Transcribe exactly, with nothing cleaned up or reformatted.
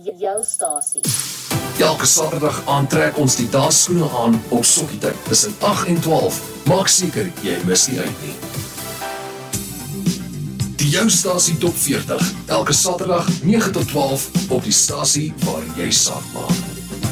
jou stasie. Elke Saterdag aantrek ons die dansskoene aan op Sokkietyd tussen agt en twaalf. Maak seker jy mis nie uit nie. Die jou stasie top veertig, elke Saterdag nege tot twaalf op die stasie waar jy saak maak.